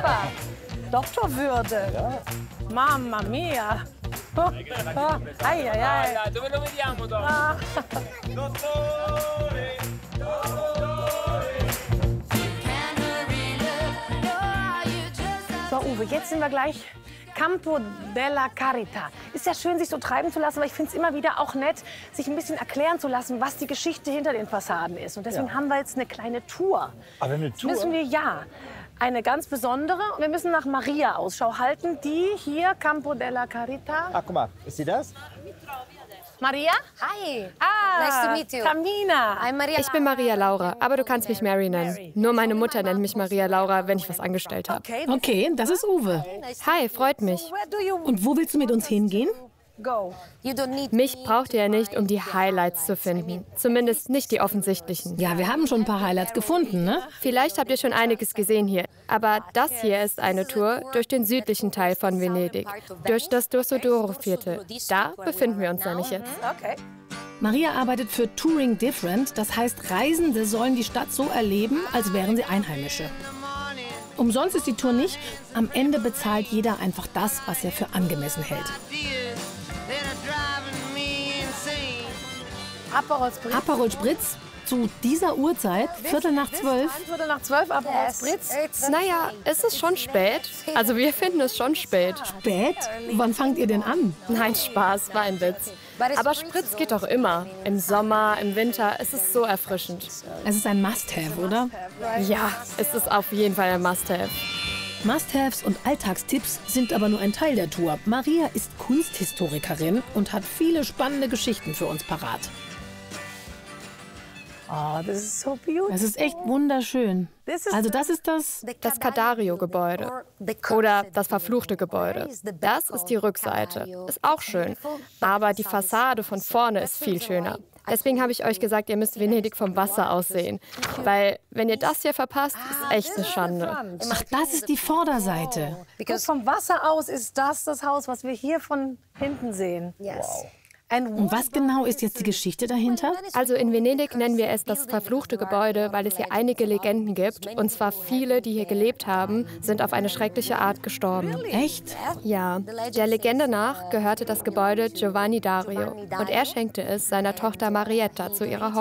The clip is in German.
super. Doktorwürde. Ja. Mamma mia. Ai, ai, ai. Dove lo vediamo dopo? Ah. So, Uwe, jetzt sind wir gleich Campo della Carità. Ist ja schön, sich so treiben zu lassen, aber ich finde es immer wieder auch nett, sich ein bisschen erklären zu lassen, was die Geschichte hinter den Fassaden ist. Und deswegen haben wir jetzt eine kleine Tour. Aber eine Tour? Müssen wir, ja. Eine ganz besondere. Und wir müssen nach Maria Ausschau halten, die hier, Campo della Carità. Ach, guck mal, ist sie das? Maria? Hi. Ah, Nice to meet you. Tamina. I'm Maria. Ich bin Maria Laura, aber du kannst mich Mary nennen. Nur meine Mutter nennt mich Maria Laura, wenn ich was angestellt habe. Okay, das ist Uwe. Hi, freut mich. Where do you Und wo willst du mit uns hingehen? go? You don't need Mich braucht ihr ja nicht, um die Highlights zu finden. Zumindest nicht die offensichtlichen. Ja, wir haben schon ein paar Highlights gefunden, ne? Vielleicht habt ihr schon einiges gesehen hier. Aber das hier ist eine Tour durch den südlichen Teil von Venedig. Durch das Dorsoduro-Viertel. Da befinden wir uns nämlich jetzt. Okay. Maria arbeitet für Touring Different. Das heißt, Reisende sollen die Stadt so erleben, als wären sie Einheimische. Umsonst ist die Tour nicht. Am Ende bezahlt jeder einfach das, was er für angemessen hält. Aperol Spritz. Aperol Spritz zu dieser Uhrzeit, 11:45. 11:45 Aperol Spritz. Naja, es ist schon spät. Also wir finden es schon spät. Spät? Wann fangt ihr denn an? Nein, Spaß, war ein Witz. Aber Spritz geht doch immer. Im Sommer, im Winter, es ist so erfrischend. Es ist ein Must-Have, oder? Ja, es ist auf jeden Fall ein Must-Have. Must-Haves und Alltagstipps sind aber nur ein Teil der Tour. Maria ist Kunsthistorikerin und hat viele spannende Geschichten für uns parat. Oh, this is so beautiful. Es ist echt wunderschön. Also das ist das... Das Cadario-Gebäude. Oder das verfluchte Gebäude. Das ist die Rückseite. Ist auch schön. Aber die Fassade von vorne ist viel schöner. Deswegen habe ich euch gesagt, ihr müsst Venedig vom Wasser aus sehen. Weil, wenn ihr das hier verpasst, ist echt eine Schande. Ach, das ist die Vorderseite. Guck, vom Wasser aus ist das Haus, was wir hier von hinten sehen. Yes. Und was genau ist jetzt die Geschichte dahinter? Also in Venedig nennen wir es das verfluchte Gebäude, weil es hier einige Legenden gibt. Und zwar viele, die hier gelebt haben, sind auf eine schreckliche Art gestorben. Echt? Ja, der Legende nach gehörte das Gebäude Giovanni Dario. Und er schenkte es seiner Tochter Marietta zu ihrer